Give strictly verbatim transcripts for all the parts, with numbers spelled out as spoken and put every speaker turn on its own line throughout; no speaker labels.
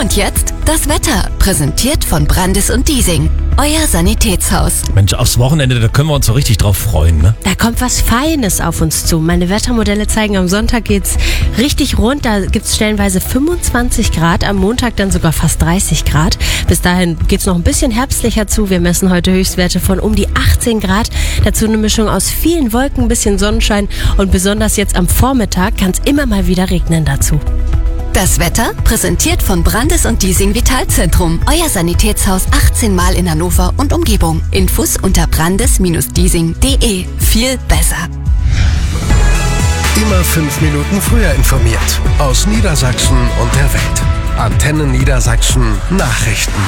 Und jetzt das Wetter, präsentiert von Brandis und Diesing, euer Sanitätshaus.
Mensch, aufs Wochenende, da können wir uns so richtig drauf freuen, ne?
Da kommt was Feines auf uns zu. Meine Wettermodelle zeigen, am Sonntag geht's richtig rund. Da gibt's stellenweise fünfundzwanzig Grad, am Montag dann sogar fast dreißig Grad. Bis dahin geht's noch ein bisschen herbstlicher zu. Wir messen heute Höchstwerte von um die achtzehn Grad. Dazu eine Mischung aus vielen Wolken, ein bisschen Sonnenschein und besonders jetzt am Vormittag kann es immer mal wieder regnen dazu.
Das Wetter, präsentiert von Brandis und Diesing Vitalzentrum. Euer Sanitätshaus achtzehn Mal in Hannover und Umgebung. Infos unter brandis Bindestrich diesing Punkt de. Viel besser.
Immer fünf Minuten früher informiert. Aus Niedersachsen und der Welt. Antenne Niedersachsen Nachrichten.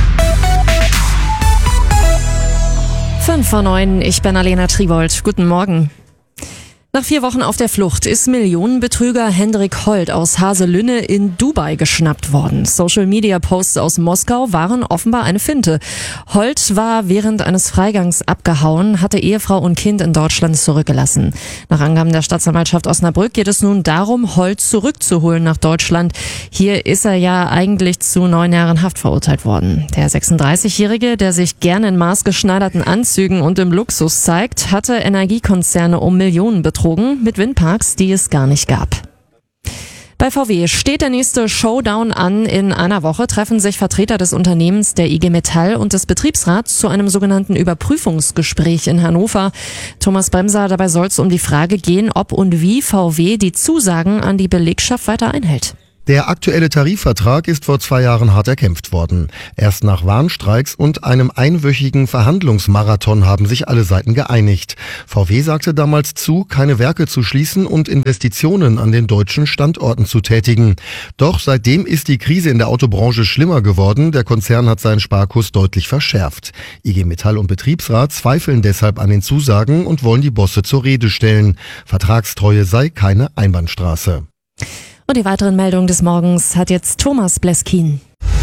fünf vor neun, ich bin Alena Tribold. Guten Morgen. Nach vier Wochen auf der Flucht ist Millionenbetrüger Hendrik Holt aus Haselünne in Dubai geschnappt worden. Social-Media-Posts aus Moskau waren offenbar eine Finte. Holt war während eines Freigangs abgehauen, hatte Ehefrau und Kind in Deutschland zurückgelassen. Nach Angaben der Staatsanwaltschaft Osnabrück geht es nun darum, Holt zurückzuholen nach Deutschland. Hier ist er ja eigentlich zu neun Jahren Haft verurteilt worden. Der sechsunddreißigjährige, der sich gerne in maßgeschneiderten Anzügen und im Luxus zeigt, hatte Energiekonzerne um Millionen betrogen. Mit Windparks, die es gar nicht gab. Bei V W steht der nächste Showdown an. In einer Woche treffen sich Vertreter des Unternehmens, der I G Metall und des Betriebsrats zu einem sogenannten Überprüfungsgespräch in Hannover. Thomas Bremser, dabei soll es um die Frage gehen, ob und wie V W die Zusagen an die Belegschaft weiter einhält.
Der aktuelle Tarifvertrag ist vor zwei Jahren hart erkämpft worden. Erst nach Warnstreiks und einem einwöchigen Verhandlungsmarathon haben sich alle Seiten geeinigt. V W sagte damals zu, keine Werke zu schließen und Investitionen an den deutschen Standorten zu tätigen. Doch seitdem ist die Krise in der Autobranche schlimmer geworden. Der Konzern hat seinen Sparkurs deutlich verschärft. I G Metall und Betriebsrat zweifeln deshalb an den Zusagen und wollen die Bosse zur Rede stellen. Vertragstreue sei keine Einbahnstraße.
Und die weiteren Meldungen des Morgens hat jetzt Thomas Bleskin.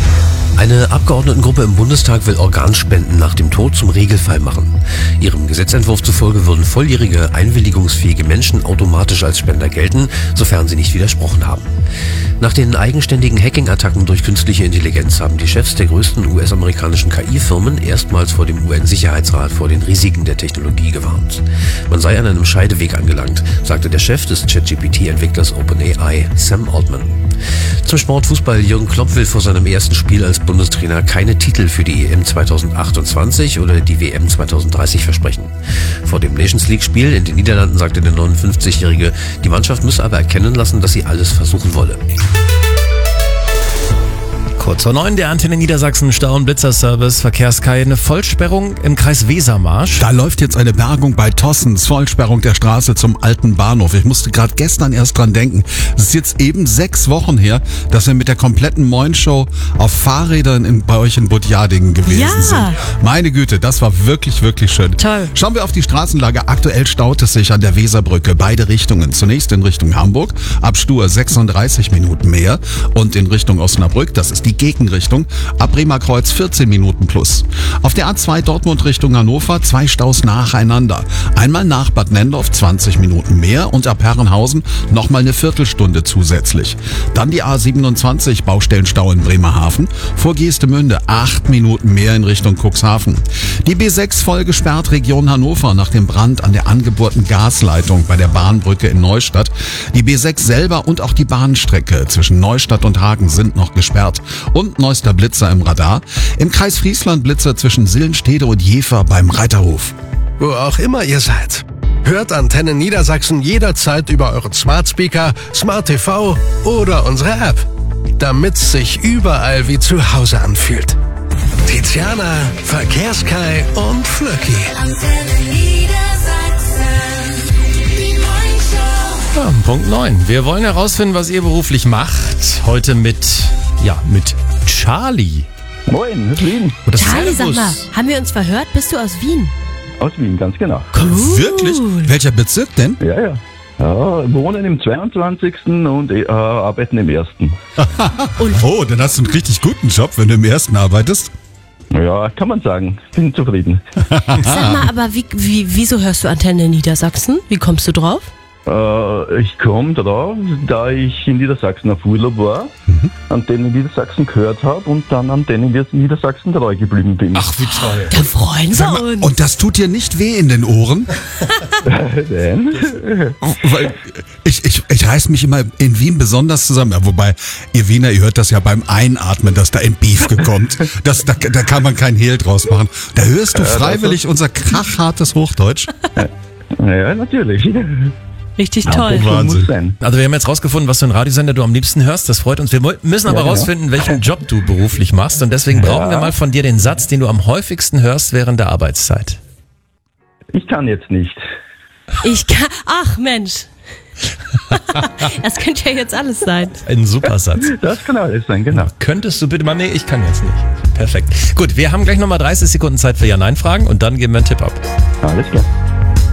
Eine Abgeordnetengruppe im Bundestag will Organspenden nach dem Tod zum Regelfall machen. Ihrem Gesetzentwurf zufolge würden volljährige, einwilligungsfähige Menschen automatisch als Spender gelten, sofern sie nicht widersprochen haben. Nach den eigenständigen Hacking-Attacken durch künstliche Intelligenz haben die Chefs der größten U S-amerikanischen K I-Firmen erstmals vor dem U N-Sicherheitsrat vor den Risiken der Technologie gewarnt. Man sei an einem Scheideweg angelangt, sagte der Chef des ChatGPT-Entwicklers OpenAI, Sam Altman. Zum Sportfußball: Jürgen Klopp will vor seinem ersten Spiel als Bundestrainer keine Titel für die E M zweitausendachtundzwanzig oder die W M zweitausenddreißig versprechen. Vor dem Nations League-Spiel in den Niederlanden sagte der neunundfünfzigjährige, die Mannschaft müsse aber erkennen lassen, dass sie alles versuchen wolle.
Kurz vor neun, der Antenne Niedersachsen Stau- und Blitzerservice, Verkehrskei, eine Vollsperrung im Kreis Wesermarsch.
Da läuft jetzt eine Bergung bei Tossens, Vollsperrung der Straße zum alten Bahnhof. Ich musste gerade gestern erst dran denken. Es ist jetzt eben sechs Wochen her, dass wir mit der kompletten Moin-Show auf Fahrrädern in, bei euch in Budjadingen gewesen
Ja.
sind. Meine Güte, das war wirklich, wirklich schön.
Toll.
Schauen wir auf die Straßenlage. Aktuell staut es sich an der Weserbrücke, beide Richtungen. Zunächst in Richtung Hamburg, ab Stur sechsunddreißig Minuten mehr. Und in Richtung Osnabrück, das ist die Gegenrichtung, ab Bremerkreuz vierzehn Minuten plus. Auf der A zwei Dortmund Richtung Hannover zwei Staus nacheinander. Einmal nach Bad Nendorf zwanzig Minuten mehr und ab Herrenhausen nochmal eine Viertelstunde zusätzlich. Dann die A siebenundzwanzig Baustellenstau in Bremerhaven, vor Geestemünde acht Minuten mehr in Richtung Cuxhaven. Die B sechs voll gesperrt Region Hannover nach dem Brand an der angebohrten Gasleitung bei der Bahnbrücke in Neustadt. Die B sechs selber und auch die Bahnstrecke zwischen Neustadt und Hagen sind noch gesperrt. Und neuester Blitzer im Radar. Im Kreis Friesland Blitzer zwischen Sillenstede und Jever beim Reiterhof.
Wo auch immer ihr seid. Hört Antenne Niedersachsen jederzeit über euren Smart Speaker, Smart T V oder unsere App. Damit's sich überall wie zu Hause anfühlt. Tiziana, Verkehrskei und Flöcki.
Antenne Niedersachsen, die Moin-Show.
Ja, Punkt neun. Wir wollen herausfinden, was ihr beruflich macht. Heute mit, ja, mit Charlie.
Moin, aus Wien.
Und das
Charlie, sag
Servus.
mal, haben wir uns verhört? Bist du aus Wien?
Aus Wien, ganz genau.
Wirklich? Welcher Bezirk denn?
Ja, ja. Ja, wohnen im zweiundzwanzigsten und äh, arbeiten im ersten.
Oh, dann hast du einen richtig guten Job, wenn du im ersten arbeitest.
Ja, kann man sagen. Bin zufrieden.
Sag mal, aber wie, wie, wieso hörst du Antenne Niedersachsen? Wie kommst du drauf?
Äh, ich komme drauf, da ich in Niedersachsen auf Urlaub war. mhm. Antenne Niedersachsen gehört habe und dann Antenne Niedersachsen treu geblieben bin.
Ach, wie toll.
Da freuen
Sag
wir
mal,
uns.
und das tut dir nicht weh in den Ohren?
Nein.
Weil ich, ich, ich reiß mich immer in Wien besonders zusammen. Ja, wobei, ihr Wiener, ihr hört das ja beim Einatmen, dass da ein Beef kommt. Das, da, da kann man kein Hehl draus machen. Da hörst du freiwillig unser krachhartes Hochdeutsch.
Ja, natürlich.
Richtig toll.
Muss sein.
Also wir haben jetzt rausgefunden, was für einen Radiosender du am liebsten hörst. Das freut uns. Wir mo- müssen aber
Ja, genau.
rausfinden, welchen Job du beruflich machst. Und deswegen brauchen
Ja.
wir mal von dir den Satz, den du am häufigsten hörst während der Arbeitszeit.
Ich kann jetzt nicht.
Ich kann. Ach Mensch. Das könnte ja jetzt alles sein.
Ein super Satz.
Das kann alles sein, genau.
Könntest du bitte mal, nee, ich kann jetzt nicht. Perfekt. Gut, wir haben gleich nochmal dreißig Sekunden Zeit für Ja-Nein-Fragen und dann geben wir einen Tipp ab.
Alles klar.